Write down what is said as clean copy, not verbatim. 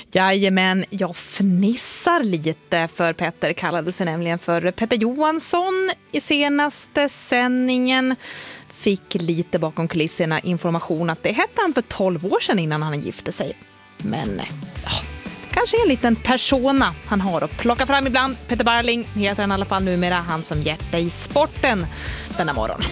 Jajamän, jag fnissar lite för Petter kallade sig nämligen för Petter Johansson i senaste sändningen. Fick lite bakom kulisserna information att det hette han för 12 år sedan innan han gifte sig. Men kanske en liten persona han har att plocka fram ibland. Petter Barling heter han i alla fall numera, han som hjärta i sporten denna morgon.